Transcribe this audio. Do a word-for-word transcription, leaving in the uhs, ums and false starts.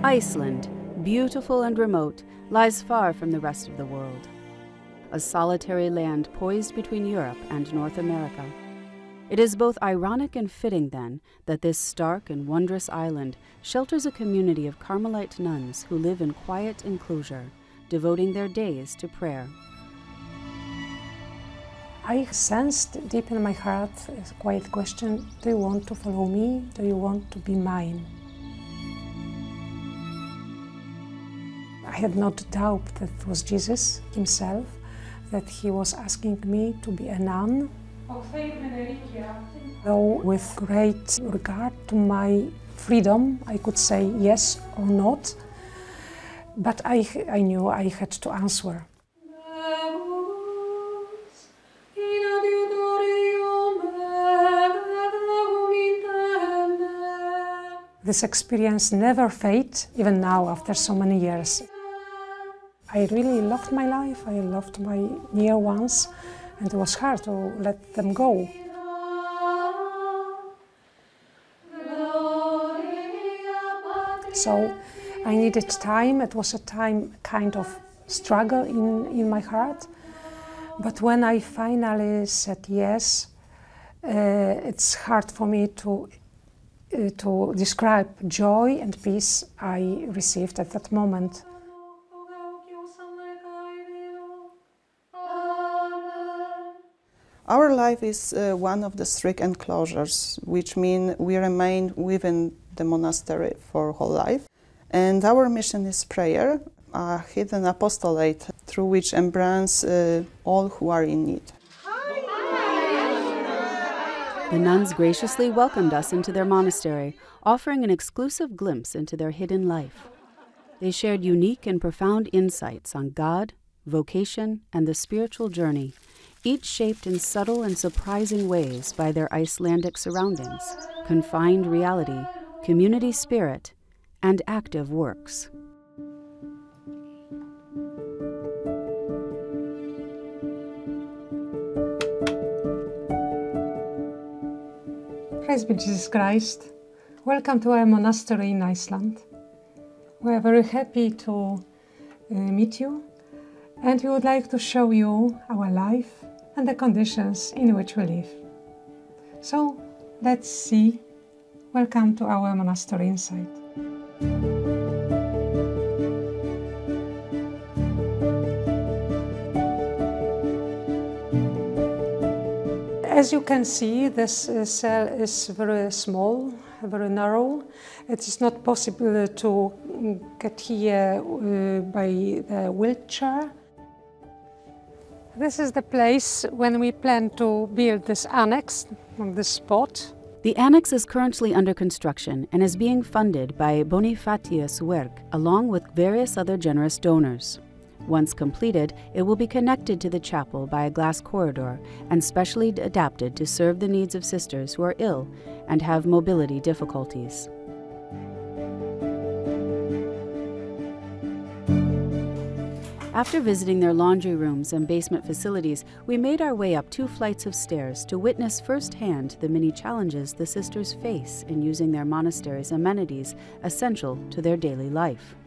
Iceland, beautiful and remote, lies far from the rest of the world. A solitary land poised between Europe and North America. It is both ironic and fitting, then, that this stark and wondrous island shelters a community of Carmelite nuns who live in quiet enclosure, devoting their days to prayer. I sensed deep in my heart a quiet question: do you want to follow me? Do you want to be mine? I had not doubt that it was Jesus himself, that he was asking me to be a nun. Though with great regard to my freedom, I could say yes or not, but I, I knew I had to answer. This experience never fades, even now after so many years. I really loved my life, I loved my near ones, and it was hard to let them go. So I needed time. It was a time kind of struggle in, in my heart. But when I finally said yes, uh, it's hard for me to, uh, to describe joy and peace I received at that moment. Our life is uh, one of the strict enclosures, which mean we remain within the monastery for whole life. And our mission is prayer, a hidden apostolate through which embrace uh, all who are in need. The nuns graciously welcomed us into their monastery, offering an exclusive glimpse into their hidden life. They shared unique and profound insights on God, vocation, and the spiritual journey, each shaped in subtle and surprising ways by their Icelandic surroundings, confined reality, community spirit, and active works. Praise be Jesus Christ. Welcome to our monastery in Iceland. We are very happy to uh, meet you, and we would like to show you our life and the conditions in which we live. So, let's see. Welcome to our monastery inside. As you can see, this uh, cell is very small, very narrow. It is not possible to get here uh, by the wheelchair. This is the place when we plan to build this annex on this spot. The annex is currently under construction and is being funded by Bonifatius Work, along with various other generous donors. Once completed, it will be connected to the chapel by a glass corridor and specially adapted to serve the needs of sisters who are ill and have mobility difficulties. After visiting their laundry rooms and basement facilities, we made our way up two flights of stairs to witness firsthand the many challenges the sisters face in using their monastery's amenities essential to their daily life.